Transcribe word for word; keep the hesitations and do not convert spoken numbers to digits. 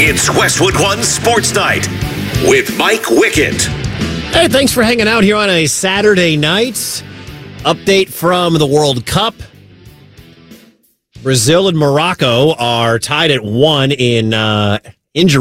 It's Westwood One Sports Night with Mike Wickett. Hey, thanks for hanging out here on a Saturday night. Update from the World Cup. Brazil and Morocco are tied at one in uh, injury.